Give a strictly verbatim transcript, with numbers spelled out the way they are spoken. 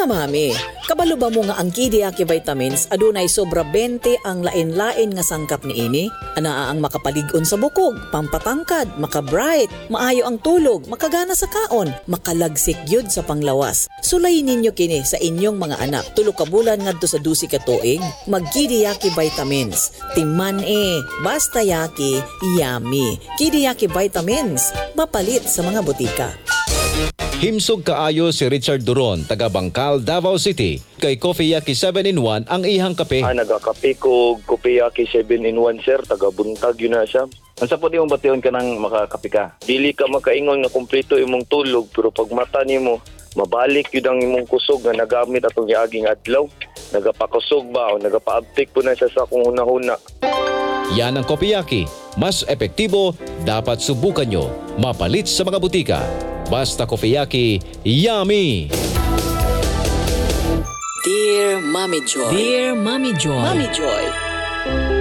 Mga mami, kabalo ba mo nga ang Kidiyaki vitamins adunay sobra twenty ang lain-lain nga sangkap ni ini? Anaa ang makapalig-on sa bukog, pampatangkad, makabright, maayo ang tulog, makagana sa kaon, makalagsik yun sa panglawas. Sulayin ninyo kini sa inyong mga anak. Tulo ka bulan ngadto sa dusi ka tuig, mag Kidiyaki vitamins. Timan eh, basta yaki, yummy. Kidiyaki vitamins, mapalit sa mga butika. Himsog kaayo si Richard Duron, taga Bangkal, Davao City. Kay Coffee Yaki seven in one ang ihang kape. Ah, nagakape ko Coffee Yaki seven in one sir, taga Buntag yun na siya. Unsa po di mong bation ka nang makakape ka? Dili ka makaingon nga kumpleto imong tulog, pero pag mata nimo mabalik yun ang imong kusog nga nagamit atong giaging adlaw. Nagapakusog ba o nagapaabtik po na siya sa kung huna-huna. Yan ang Coffee Yaki. Mas epektibo, dapat subukan nyo. Mapalit sa mga butika. Basta Coffee Yaki, yummy! Dear Mommy Joy. Dear Mommy Joy. Mommy Joy.